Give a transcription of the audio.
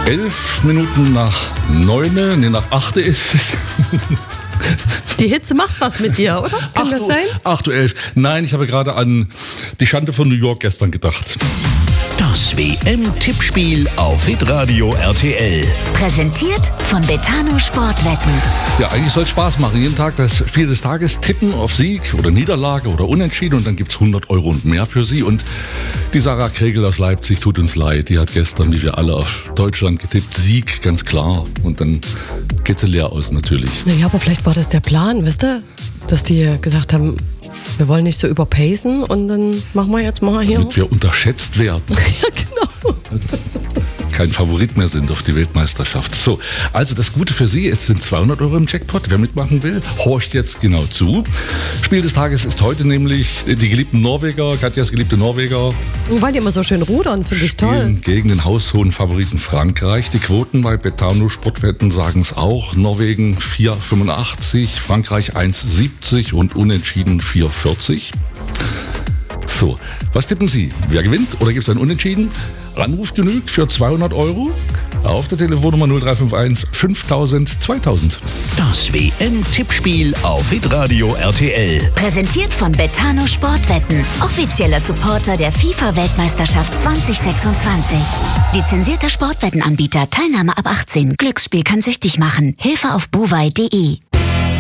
11 Minuten nach 9, nach 8 ist es. Die Hitze macht was mit dir, oder? Kann das sein? 8:11 Uhr. Nein, ich habe gerade an die Schande von New York gestern gedacht. Das WM-Tippspiel auf Hitradio RTL. Präsentiert von Betano Sportwetten. Ja, eigentlich soll es Spaß machen. Jeden Tag das Spiel des Tages tippen auf Sieg oder Niederlage oder Unentschieden und dann gibt es 100 Euro und mehr für Sie. Und die Sarah Kregel aus Leipzig, tut uns leid, die hat gestern, wie wir alle, auf Deutschland getippt. Sieg, ganz klar. Und dann geht sie leer aus natürlich. Naja, aber vielleicht war das der Plan, weißt du? Dass die gesagt haben, wir wollen nicht so überpacen und dann machen wir jetzt mal hier. Damit wir unterschätzt werden. Ja, genau. Kein Favorit mehr sind auf die Weltmeisterschaft. So, also das Gute für Sie, es sind 200 Euro im Jackpot. Wer mitmachen will, horcht jetzt genau zu. Spiel des Tages ist heute nämlich die geliebten Norweger, Katjas geliebte Norweger. Weil die immer so schön rudern, finde ich toll. Spielen gegen den haushohen Favoriten Frankreich. Die Quoten bei Betano Sportwetten sagen es auch. Norwegen 4,85, Frankreich 1,70 und Unentschieden 4,40. So, was tippen Sie? Wer gewinnt oder gibt es ein Unentschieden? Anruf genügt für 200 Euro auf der Telefonnummer 0351 5000 2000. Das WM-Tippspiel auf Hitradio RTL. Präsentiert von Betano Sportwetten. Offizieller Supporter der FIFA-Weltmeisterschaft 2026. Lizenzierter Sportwettenanbieter. Teilnahme ab 18. Glücksspiel kann süchtig machen. Hilfe auf buwei.de.